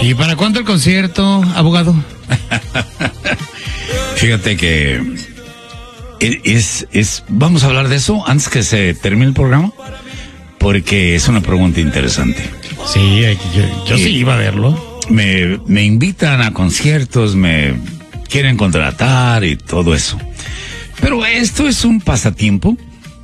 ¿Y para cuándo el concierto, abogado? Fíjate que vamos a hablar de eso antes que se termine el programa, porque es una pregunta interesante. Sí, yo sí iba a verlo. Me invitan a conciertos, me quieren contratar y todo eso. Pero esto es un pasatiempo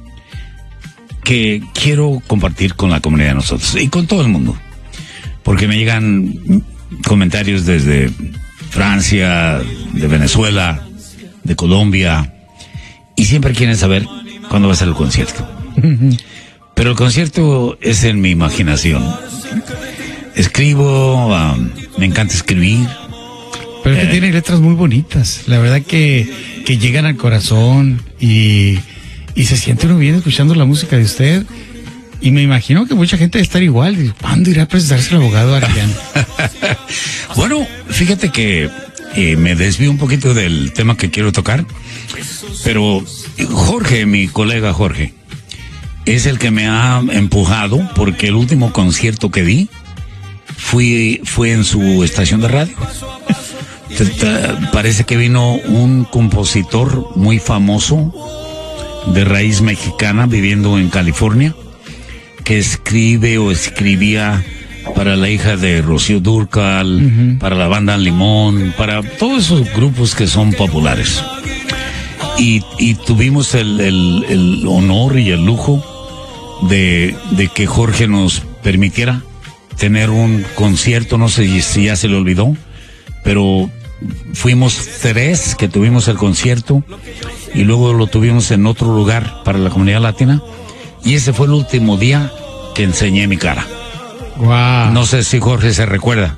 que quiero compartir con la comunidad de nosotros y con todo el mundo. Porque me llegan comentarios desde Francia, de Venezuela, de Colombia, y siempre quieren saber cuándo va a ser el concierto. Pero el concierto es en mi imaginación. Escribo, me encanta escribir. Pero es que tiene letras muy bonitas, la verdad que llegan al corazón y se siente uno bien escuchando la música de usted. Y me imagino que mucha gente debe estar igual. ¿Cuándo irá a presentarse el abogado Arellano? Bueno, fíjate que me desvío un poquito del tema que quiero tocar, pero Jorge, mi colega Jorge, es el que me ha empujado, porque el último concierto que di fue en su estación de radio. Parece que vino un compositor muy famoso de raíz mexicana viviendo en California, que escribe o escribía para la hija de Rocío Dúrcal, para la banda Limón, para todos esos grupos que son populares. Y tuvimos el honor y el lujo de que Jorge nos permitiera tener un concierto. No sé si ya se le olvidó, pero fuimos 3 que tuvimos el concierto y luego lo tuvimos en otro lugar para la comunidad latina, y ese fue el último día que enseñé mi cara. Wow. No sé si Jorge se recuerda.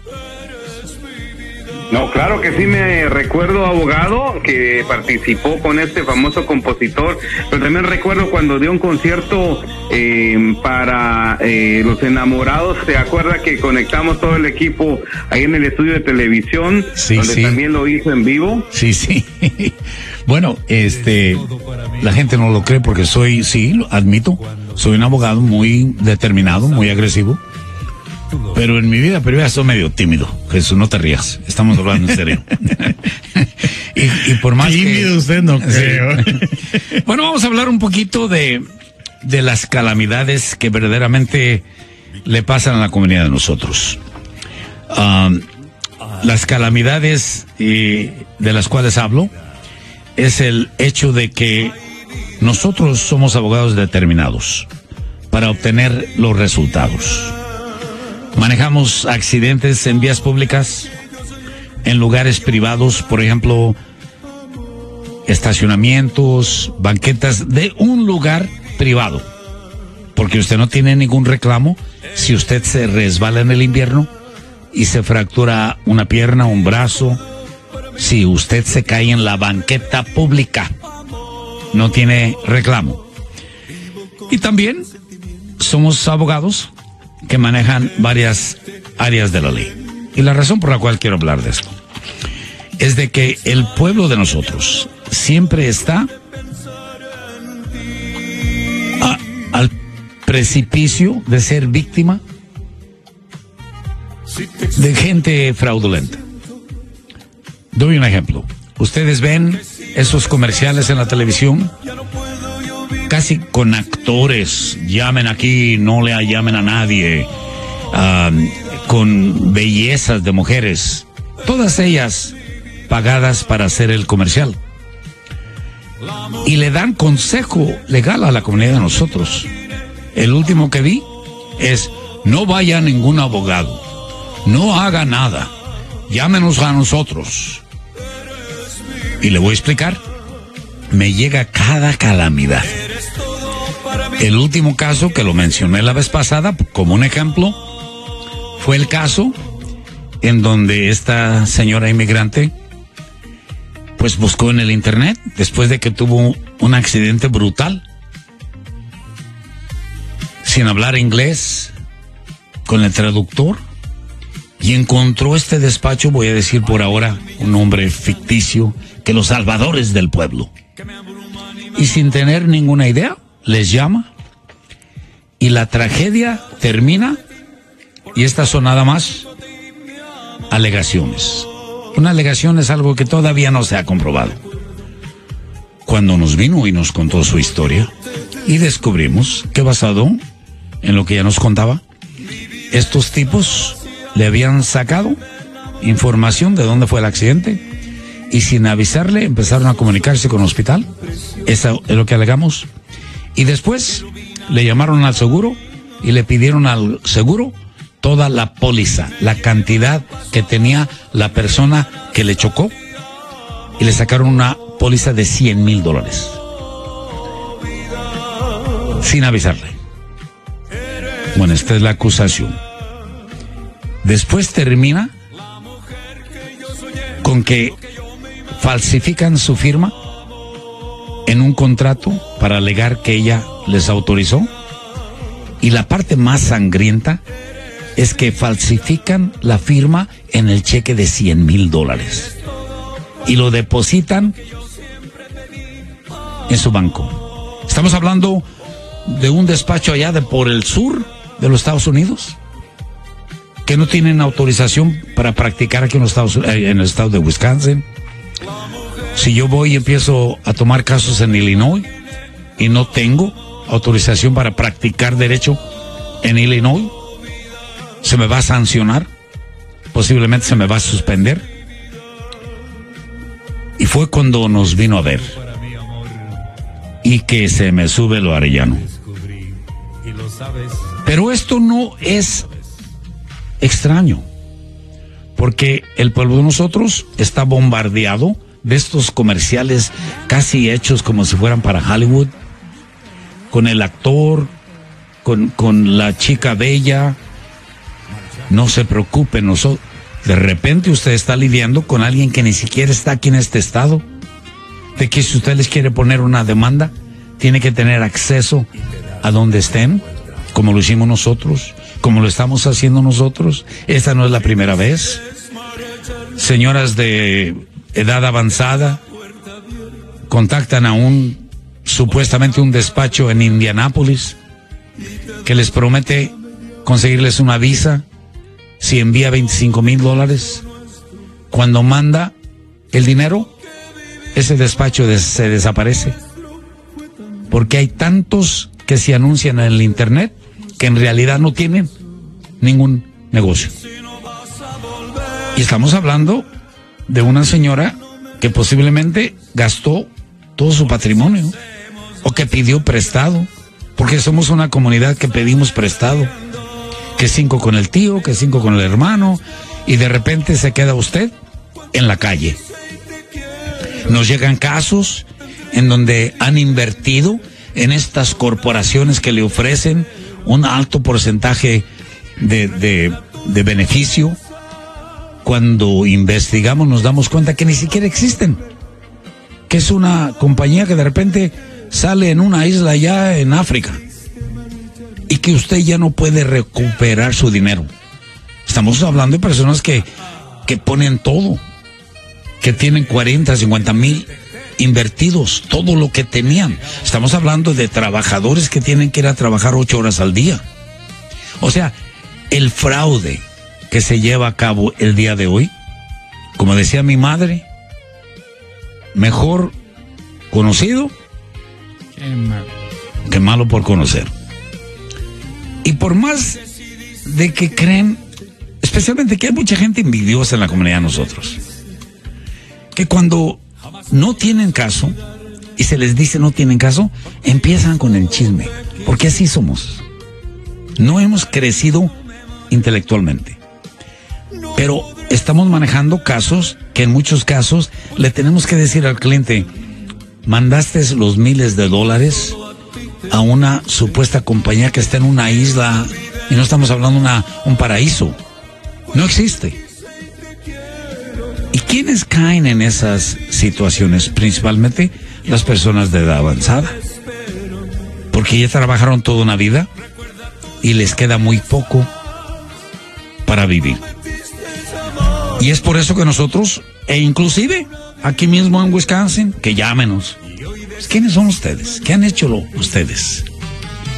No, claro que sí me recuerdo, abogado, que participó con este famoso compositor, pero también recuerdo cuando dio un concierto para los enamorados. ¿Se acuerda que conectamos todo el equipo ahí en el estudio de televisión? Sí, donde sí. También lo hizo en vivo. Sí, sí. Bueno, la gente no lo cree porque sí, lo admito, soy un abogado muy determinado, muy agresivo. Pero en mi vida privada soy medio tímido. Jesús, no te rías, estamos hablando en serio. y por más tímido que usted no creo. Bueno, vamos a hablar un poquito de las calamidades que verdaderamente le pasan a la comunidad de nosotros. Las calamidades de las cuales hablo es el hecho de que nosotros somos abogados determinados para obtener los resultados. Manejamos accidentes en vías públicas, en lugares privados, por ejemplo, estacionamientos, banquetas de un lugar privado, porque usted no tiene ningún reclamo si usted se resbala en el invierno y se fractura una pierna, un brazo. Si usted se cae en la banqueta pública, no tiene reclamo. Y también somos abogados que manejan varias áreas de la ley. Y la razón por la cual quiero hablar de esto es de que el pueblo de nosotros siempre está al precipicio de ser víctima de gente fraudulenta. Doy un ejemplo. Ustedes ven esos comerciales en la televisión, casi con actores, llamen aquí, no le llamen a nadie, con bellezas de mujeres, todas ellas pagadas para hacer el comercial. Y le dan consejo legal a la comunidad de nosotros. El último que vi es: no vaya a ningún abogado, no haga nada, llámenos a nosotros. Y le voy a explicar. Me llega cada calamidad. El último caso que lo mencioné la vez pasada como un ejemplo fue el caso en donde esta señora inmigrante pues buscó en el internet después de que tuvo un accidente brutal, sin hablar inglés, con el traductor, y encontró este despacho, voy a decir por ahora un nombre ficticio, que los salvadores del pueblo. Y sin tener ninguna idea, les llama y la tragedia termina, y estas son nada más alegaciones. Una alegación es algo que todavía no se ha comprobado. Cuando nos vino y nos contó su historia, y descubrimos que basado en lo que ella nos contaba, estos tipos le habían sacado información de dónde fue el accidente y sin avisarle empezaron a comunicarse con el hospital. Eso es lo que alegamos. Y después le llamaron al seguro y le pidieron al seguro toda la póliza, la cantidad que tenía la persona que le chocó, y le sacaron una póliza de $100,000 sin avisarle. Bueno, esta es la acusación. Después termina con que falsifican su firma en un contrato para alegar que ella les autorizó, y la parte más sangrienta es que falsifican la firma en el cheque de $100,000 y lo depositan en su banco. Estamos hablando de un despacho allá de por el sur de los Estados Unidos, que no tienen autorización para practicar aquí en el estado de Wisconsin. Si yo voy y empiezo a tomar casos en Illinois y no tengo autorización para practicar derecho en Illinois, se me va a sancionar, posiblemente se me va a suspender. Y fue cuando nos vino a ver y que se me sube lo arellano. Pero esto no es extraño, porque el pueblo de nosotros está bombardeado de estos comerciales casi hechos como si fueran para Hollywood, con el actor, con la chica bella. No se preocupen, de repente usted está lidiando con alguien que ni siquiera está aquí en este estado, de que si usted les quiere poner una demanda, tiene que tener acceso a donde estén, como lo hicimos nosotros, como lo estamos haciendo nosotros. Esta no es la primera vez. Señoras de edad avanzada contactan a supuestamente un despacho en Indianápolis que les promete conseguirles una visa si envía $25,000. Cuando manda el dinero, ese despacho se desaparece, porque hay tantos que se anuncian en el internet que en realidad no tienen ningún negocio. Y estamos hablando de una señora que posiblemente gastó todo su patrimonio o que pidió prestado, porque somos una comunidad que pedimos prestado, que 5 con el tío, que 5 con el hermano, y de repente se queda usted en la calle. Nos llegan casos en donde han invertido en estas corporaciones que le ofrecen un alto porcentaje de beneficio. Cuando investigamos nos damos cuenta que ni siquiera existen, que es una compañía que de repente sale en una isla allá en África y que usted ya no puede recuperar su dinero. Estamos hablando de personas que ponen todo, que tienen 40, 50 mil invertidos, todo lo que tenían. Estamos hablando de trabajadores que tienen que ir a trabajar 8 horas al día. O sea, el fraude que se lleva a cabo el día de hoy, como decía mi madre, mejor conocido que malo por conocer. Y por más de que creen, especialmente que hay mucha gente envidiosa en la comunidad de nosotros, que cuando no tienen caso y se les dice no tienen caso, empiezan con el chisme, porque así somos. No hemos crecido intelectualmente, pero estamos manejando casos que en muchos casos le tenemos que decir al cliente: mandaste los miles de dólares a una supuesta compañía que está en una isla, y no estamos hablando de un paraíso, no existe. ¿Y quiénes caen en esas situaciones? Principalmente las personas de edad avanzada, porque ya trabajaron toda una vida y les queda muy poco para vivir. Y es por eso que nosotros, e inclusive aquí mismo en Wisconsin, que llámenos. ¿Quiénes son ustedes? ¿Qué han hecho ustedes?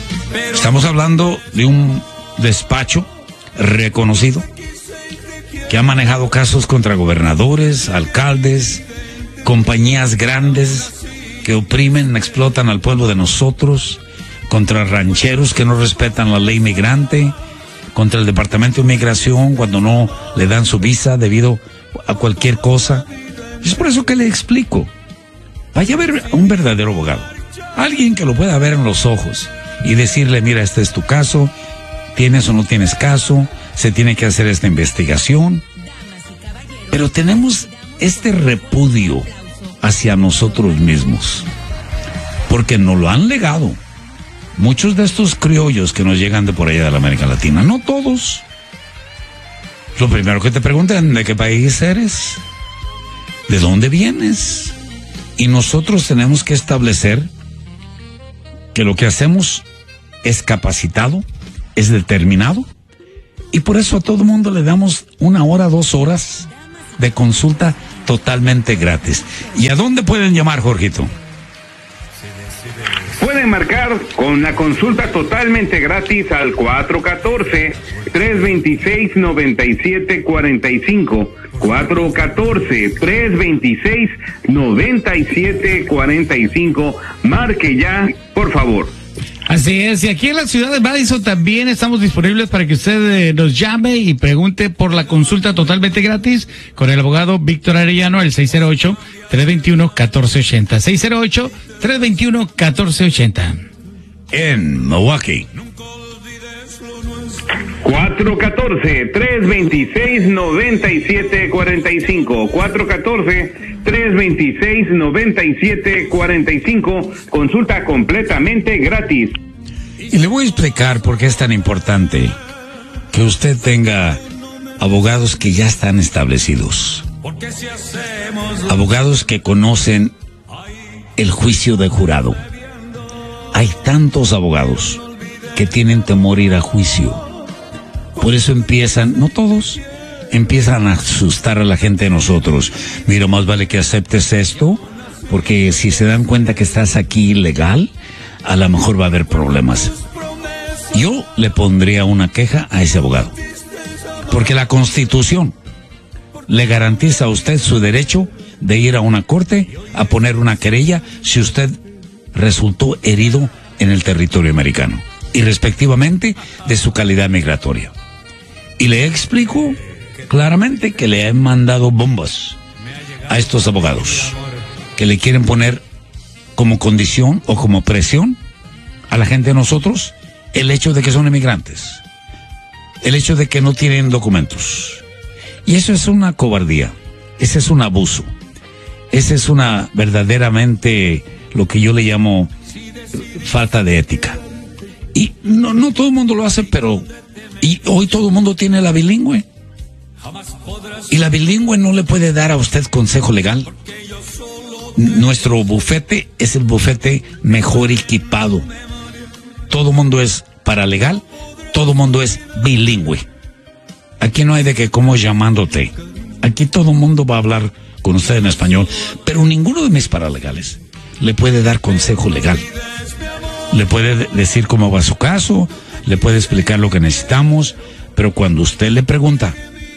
Estamos hablando de un despacho reconocido que ha manejado casos contra gobernadores, alcaldes, compañías grandes que oprimen, explotan al pueblo de nosotros, contra rancheros que no respetan la ley migrante, contra el Departamento de Inmigración cuando no le dan su visa debido a cualquier cosa. Es por eso que le explico. Vaya a ver a un verdadero abogado, alguien que lo pueda ver en los ojos y decirle, mira, este es tu caso, tienes o no tienes caso, se tiene que hacer esta investigación. Pero tenemos este repudio hacia nosotros mismos, porque nos lo han legado muchos de estos criollos que nos llegan de por allá de la América Latina, no todos. Lo primero que te preguntan, ¿de qué país eres? ¿De dónde vienes? Y nosotros tenemos que establecer que lo que hacemos es capacitado, es determinado, y por eso a todo mundo le damos 1 hora, 2 horas de consulta totalmente gratis. ¿Y a dónde pueden llamar, Jorgito? Pueden marcar con la consulta totalmente gratis al 414-326-9745. 414-326-9745. Marque ya, por favor. Así es, y aquí en la ciudad de Madison también estamos disponibles para que usted nos llame y pregunte por la consulta totalmente gratis con el abogado Víctor Arellano, el 608-321-1480. 608-321-1480. En Milwaukee. 414-326-9745. 414-326-9745. Consulta completamente gratis. Y le voy a explicar por qué es tan importante que usted tenga abogados que ya están establecidos. Abogados que conocen el juicio de jurado. Hay tantos abogados que tienen temor a ir a juicio. Por eso empiezan, no todos, empiezan a asustar a la gente de nosotros. Mira, más vale que aceptes esto, porque si se dan cuenta que estás aquí ilegal, a lo mejor va a haber problemas. Yo le pondría una queja a ese abogado, porque la Constitución le garantiza a usted su derecho de ir a una corte a poner una querella si usted resultó herido en el territorio americano, y respectivamente de su calidad migratoria. Y le explico claramente que le han mandado bombas a estos abogados que le quieren poner como condición o como presión a la gente de nosotros el hecho de que son inmigrantes, el hecho de que no tienen documentos. Y eso es una cobardía, ese es un abuso, ese es una verdaderamente lo que yo le llamo falta de ética. Y no todo el mundo lo hace, pero y hoy todo el mundo tiene la bilingüe. Y la bilingüe no le puede dar a usted consejo legal. Nuestro bufete es el bufete mejor equipado. Todo el mundo es paralegal, todo el mundo es bilingüe. Aquí no hay de que cómo llamándote. Aquí todo el mundo va a hablar con usted en español, pero ninguno de mis paralegales le puede dar consejo legal. Le puede decir cómo va su caso, le puede explicar lo que necesitamos, pero cuando usted le pregunta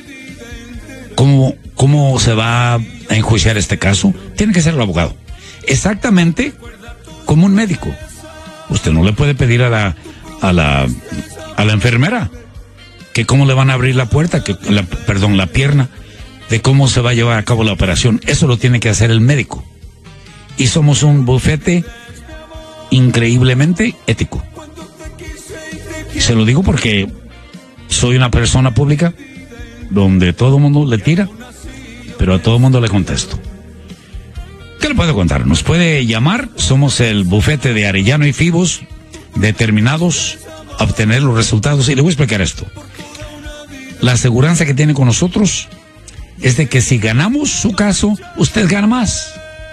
cómo se va a enjuiciar este caso, tiene que ser el abogado. Exactamente como un médico. Usted no le puede pedir a la enfermera que cómo le van a abrir la puerta, la pierna, de cómo se va a llevar a cabo la operación. Eso lo tiene que hacer el médico. Y somos un bufete increíblemente ético. Se lo digo porque soy una persona pública donde todo el mundo le tira, pero a todo el mundo le contesto. ¿Qué le puedo contar? Nos puede llamar, somos el bufete de Arellano y Fibos, determinados a obtener los resultados. Y le voy a explicar esto. La aseguranza que tiene con nosotros es de que si ganamos su caso, usted gana más.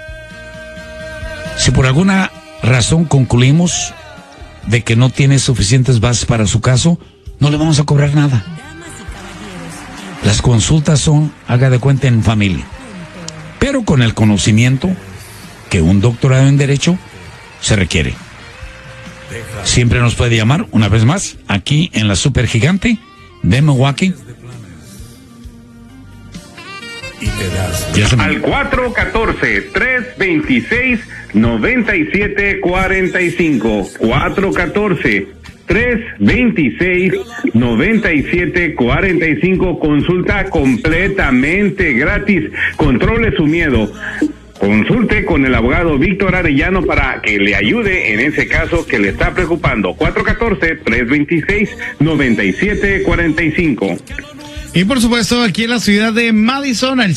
Si por alguna razón concluimos de que no tiene suficientes bases para su caso, no le vamos a cobrar nada. Las consultas son, haga de cuenta, en familia, pero con el conocimiento que un doctorado en Derecho se requiere. Siempre nos puede llamar, una vez más, aquí en la Supergigante de Milwaukee, Al 414-326-9745. 414-326-9745. Consulta completamente gratis. Controle su miedo. Consulte con el abogado Víctor Arellano para que le ayude en ese caso que le está preocupando. 414-326-9745. Y por supuesto, aquí en la ciudad de Madison, al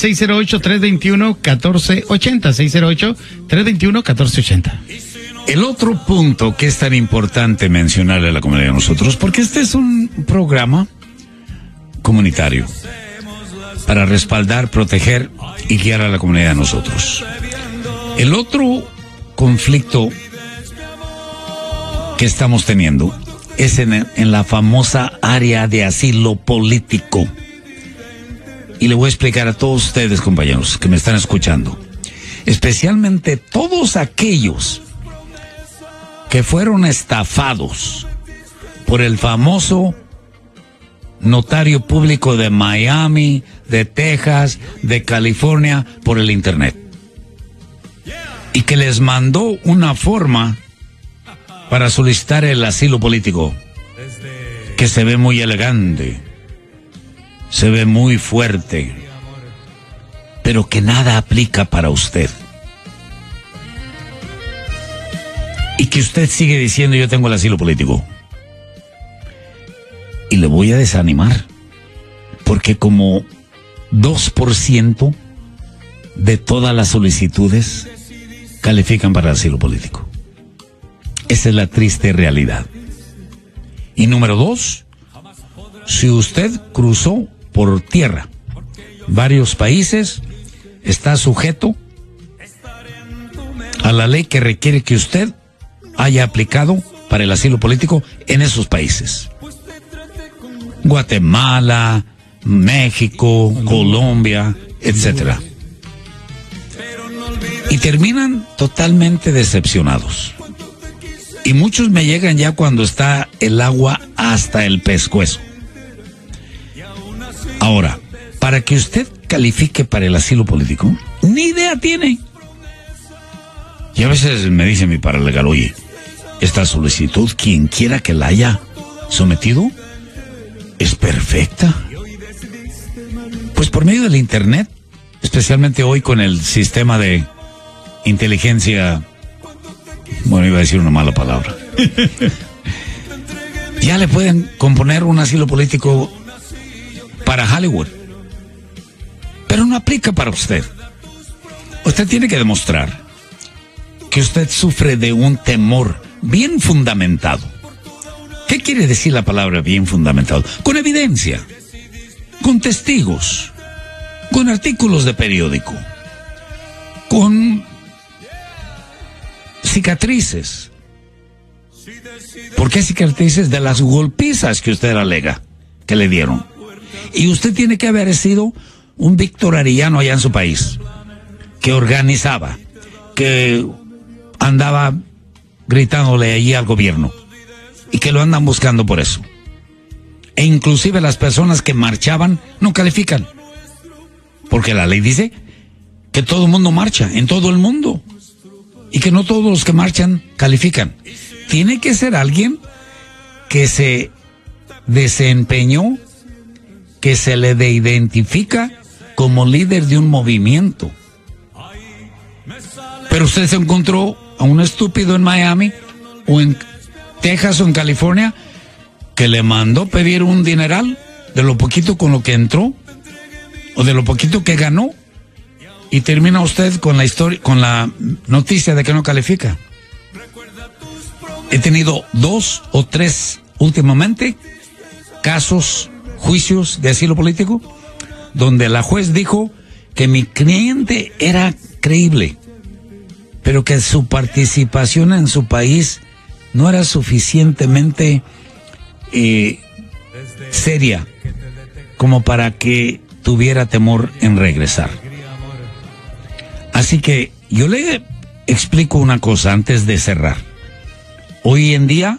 608-321-1480. 608-321-1480. El otro punto que es tan importante mencionarle a la comunidad de nosotros, porque este es un programa comunitario para respaldar, proteger y guiar a la comunidad de nosotros. El otro conflicto que estamos teniendo es en la famosa área de asilo político. Y le voy a explicar a todos ustedes, compañeros, que me están escuchando, especialmente todos aquellos que fueron estafados por el famoso notario público de Miami, de Texas, de California, por el internet, y que les mandó una forma para solicitar el asilo político que se ve muy elegante, se ve muy fuerte, pero que nada aplica para usted. Y que usted sigue diciendo: yo tengo el asilo político. Y le voy a desanimar, porque como 2% de todas las solicitudes califican para el asilo político. Esa es la triste realidad. Y número 2, si usted cruzó por tierra varios países, está sujeto a la ley que requiere que usted haya aplicado para el asilo político en esos países. Guatemala, México, Colombia, etcétera. Y terminan totalmente decepcionados. Y muchos me llegan ya cuando está el agua hasta el pescuezo. Ahora, para que usted califique para el asilo político, ni idea tiene. Y a veces me dice mi paralegal: oye, esta solicitud, quien quiera que la haya sometido, es perfecta. Pues por medio del internet, especialmente hoy con el sistema de inteligencia, bueno, iba a decir una mala palabra, ya le pueden componer un asilo político para Hollywood, pero no aplica para usted. Usted tiene que demostrar que usted sufre de un temor bien fundamentado. ¿Qué quiere decir la palabra bien fundamentado? Con evidencia, con testigos, con artículos de periódico, con cicatrices. ¿Por qué cicatrices? De las golpizas que usted alega que le dieron. Y usted tiene que haber sido un Víctor Arellano allá en su país, que organizaba, que andaba gritándole allí al gobierno, y que lo andan buscando por eso. E inclusive las personas que marchaban no califican, porque la ley dice que todo el mundo marcha en todo el mundo, y que no todos los que marchan califican. Tiene que ser alguien que se desempeñó, que se le identifica como líder de un movimiento. Pero usted se encontró a un estúpido en Miami o en Texas o en California que le mandó pedir un dineral de lo poquito con lo que entró o de lo poquito que ganó, y termina usted con la historia, con la noticia de que no califica. He tenido 2 o 3 últimamente casos, juicios de asilo político, donde la juez dijo que mi cliente era creíble, pero que su participación en su país no era suficientemente seria como para que tuviera temor en regresar. Así que yo le explico una cosa antes de cerrar. Hoy en día,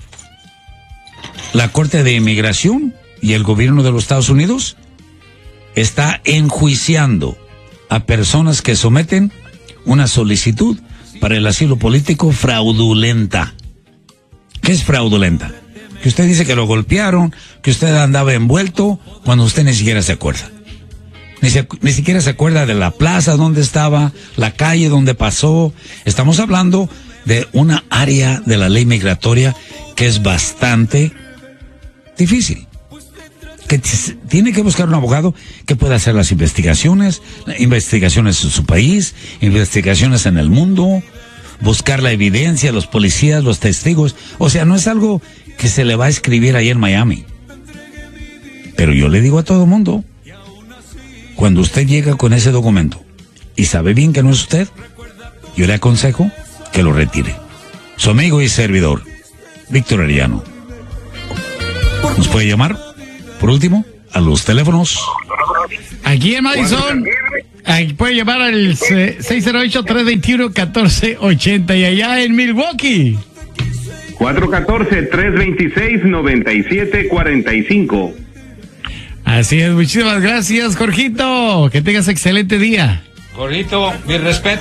la Corte de Inmigración y el gobierno de los Estados Unidos está enjuiciando a personas que someten una solicitud para el asilo político fraudulenta. ¿Qué es fraudulenta? Que usted dice que lo golpearon, que usted andaba envuelto cuando usted ni siquiera se acuerda. Ni siquiera se acuerda de la plaza donde estaba, la calle donde pasó. Estamos hablando de una área de la ley migratoria que es bastante difícil. Que tiene que buscar un abogado que pueda hacer las investigaciones en su país, investigaciones en el mundo, buscar la evidencia, los policías, los testigos. O sea, no es algo que se le va a escribir ahí en Miami. Pero yo le digo a todo mundo, cuando usted llega con ese documento y sabe bien que no es usted, yo le aconsejo que lo retire. Su amigo y servidor, Víctor Arellano. ¿Nos puede llamar? Por último, a los teléfonos. Aquí en Madison, aquí puede llamar al 608-321-1480 y allá en Milwaukee. 414-326-9745. Así es, muchísimas gracias, Jorgito. Que tengas excelente día. Jorgito, mi respeto.